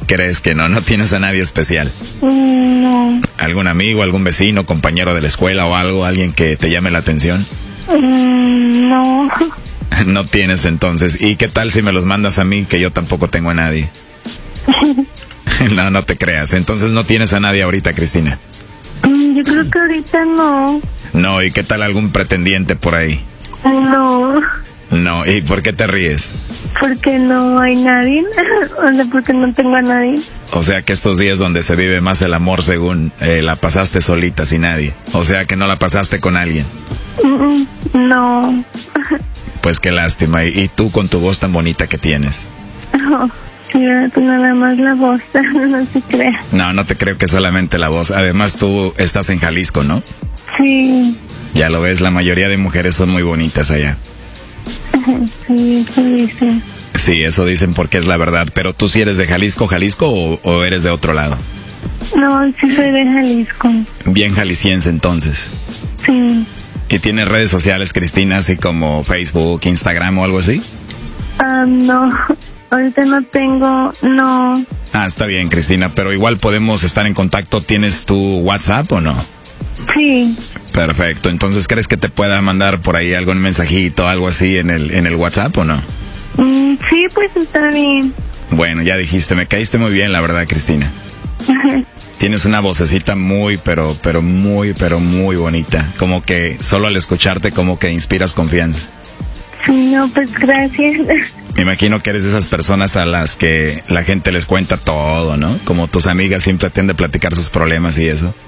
¿Crees que no? ¿No tienes a nadie especial? No. ¿Algún amigo, algún vecino, compañero de la escuela o algo? ¿Alguien que te llame la atención? No. No tienes entonces. ¿Y qué tal si me los mandas a mí, que yo tampoco tengo a nadie? No, no te creas. Entonces no tienes a nadie ahorita, Cristina. Yo creo que ahorita no. No, ¿y qué tal algún pretendiente por ahí? No. No, ¿y por qué te ríes? Porque no hay nadie. O sea, porque no tengo a nadie. O sea que estos días donde se vive más el amor, según la pasaste solita, sin nadie. O sea que no la pasaste con alguien. No. Pues qué lástima. ¿Y tú con tu voz tan bonita que tienes? Sí, nada más la voz, no se crea. No, no te creo que solamente la voz. Además tú estás en Jalisco, ¿no? Sí. Ya lo ves, la mayoría de mujeres son muy bonitas allá. Sí, eso dicen. Sí, eso dicen porque es la verdad. Pero tú sí eres de Jalisco, o eres de otro lado. No, sí soy de Jalisco. Bien jalisciense entonces. Sí. ¿Y tienes redes sociales, Cristina, así como Facebook, Instagram o algo así? No, ahorita no tengo, no. Ah, está bien, Cristina, pero igual podemos estar en contacto. ¿Tienes tu WhatsApp o no? Sí. Perfecto, entonces ¿crees que te pueda mandar por ahí algún mensajito, algo así en el WhatsApp o no? Sí, pues está bien. Bueno, ya dijiste, me caíste muy bien, la verdad, Cristina. Tienes una vocecita muy muy bonita. Como que solo al escucharte como que inspiras confianza. Sí, no, pues gracias. Me imagino que eres de esas personas a las que la gente les cuenta todo, ¿no? Como tus amigas siempre tienden a platicar sus problemas y eso.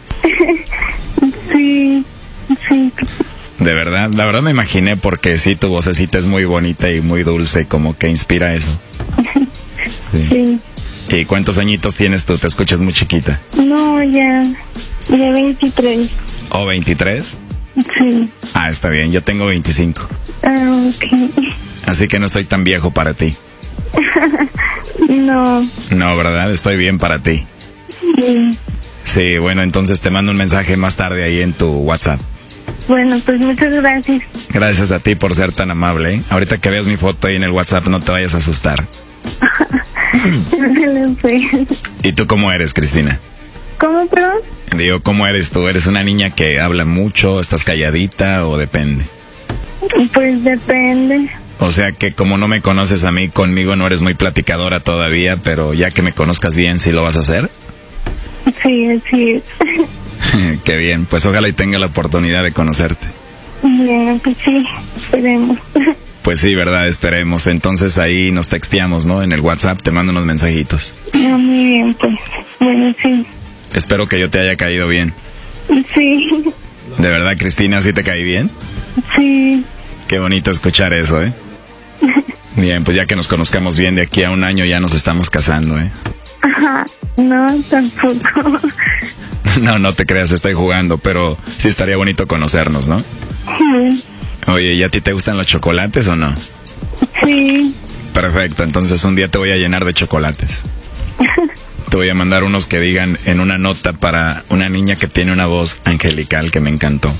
Sí, sí. De verdad, la verdad me imaginé porque sí, tu vocecita es muy bonita y muy dulce, como que inspira eso. Sí. ¿Y cuántos añitos tienes tú? Te escuchas muy chiquita. No, ya 23. ¿O 23? Sí. Ah, está bien, yo tengo 25. Ok. Así que no estoy tan viejo para ti. No. No, ¿verdad? Estoy bien para ti. Sí. Sí, bueno, entonces te mando un mensaje más tarde ahí en tu WhatsApp. Bueno, pues muchas gracias. Gracias a ti por ser tan amable, ¿eh? Ahorita que veas mi foto ahí en el WhatsApp no te vayas a asustar. ¿Y tú cómo eres, Cristina? ¿Cómo, perdón? Digo, ¿cómo eres tú? ¿Eres una niña que habla mucho, estás calladita o depende? Pues depende. O sea que como no me conoces a mí, conmigo no eres muy platicadora todavía, pero ya que me conozcas bien, ¿sí lo vas a hacer? Sí, así es. Qué bien, pues ojalá y tenga la oportunidad de conocerte. Bien, pues sí, esperemos. Pues sí, verdad, esperemos. Entonces ahí nos texteamos, ¿no? En el WhatsApp te mando unos mensajitos. Muy bien, pues. Bueno, sí. Espero que yo te haya caído bien. Sí. ¿De verdad, Cristina, sí te caí bien? Sí. Qué bonito escuchar eso, ¿eh? Bien, pues ya que nos conozcamos bien, de aquí a un año ya nos estamos casando, ¿eh? Ajá, no, tampoco. No, no te creas, estoy jugando, pero sí estaría bonito conocernos, ¿no? Sí. Oye, ¿y a ti te gustan los chocolates o no? Sí. Perfecto, entonces un día te voy a llenar de chocolates. Te voy a mandar unos que digan en una nota para una niña que tiene una voz angelical que me encantó.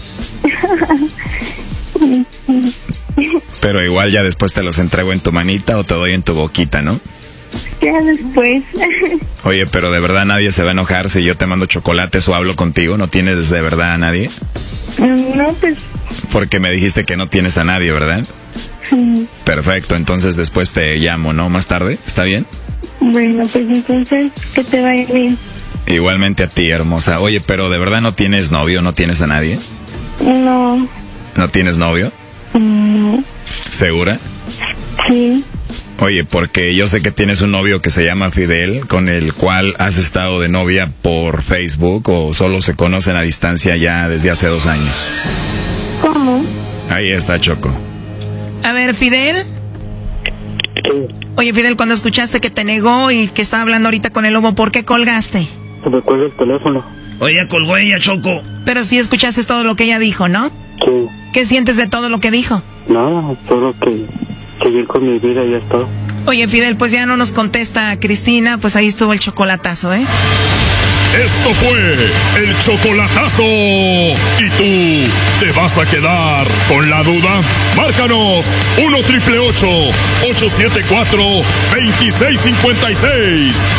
Pero igual ya después te los entrego en tu manita o te doy en tu boquita, ¿no? Ya después. Oye, pero de verdad nadie se va a enojar si yo te mando chocolates o hablo contigo. ¿No tienes de verdad a nadie? No, pues. Porque me dijiste que no tienes a nadie, ¿verdad? Sí. Perfecto, entonces después te llamo, ¿no? Más tarde, ¿está bien? Bueno, pues entonces, que te vaya bien. Igualmente a ti, hermosa. Oye, pero ¿de verdad no tienes novio? ¿No tienes a nadie? No. ¿No tienes novio? No. ¿Segura? Sí. Oye, porque yo sé que tienes un novio que se llama Fidel, con el cual has estado de novia por Facebook o solo se conocen a distancia ya desde hace 2 años. ¿Cómo? Ahí está, Choco. A ver, Fidel. Oye, Fidel, cuando escuchaste que te negó y que estaba hablando ahorita con el lobo, ¿por qué colgaste? Se me cuelga el teléfono. Oye, ya colgó ella, Choco. Pero sí escuchaste todo lo que ella dijo, ¿no? Sí. ¿Qué sientes de todo lo que dijo? Nada, solo que seguir con mi vida y ya está. Oye, Fidel, pues ya no nos contesta Cristina, pues ahí estuvo el chocolatazo, ¿eh? Esto fue el chocolatazo. ¿Y tú te vas a quedar con la duda? Márcanos 1-888-874-2656.